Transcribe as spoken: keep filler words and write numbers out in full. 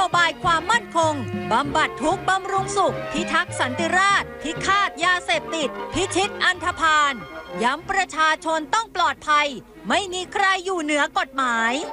บายความมั่นคงบำบัดทุกข์บำรุงสุขพิทักษ์สันติราษฎร์พิฆาตยาเสพติดพิชิตอันธพาลย้ำประชาชนต้องปลอดภัยไม่มีใครอยู่เหนือกฎหมาย